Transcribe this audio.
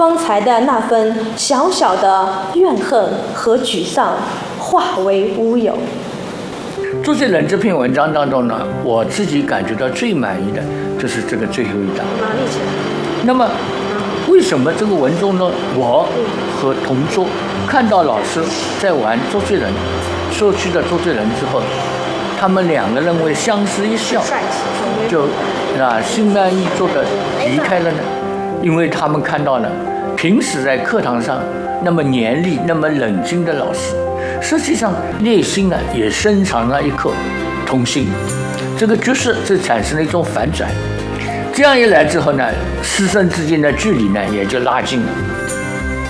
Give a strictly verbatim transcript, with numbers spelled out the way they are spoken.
方才的那份小小的怨恨和沮丧化为乌有。 周杰伦这篇文章当中呢，我自己感觉到最满意的就是这个最后一章。那么为什么这个文中呢，我和同桌看到老师在玩周杰伦，说去的周杰伦之后，他们两个人为相视一笑，就啊心安意足的离开了呢？因为他们看到了平时在课堂上那么严厉、那么冷静的老师，实际上内心呢也深藏了一颗童心。这个角色就产生了一种反转。这样一来之后呢，师生之间的距离呢也就拉近了。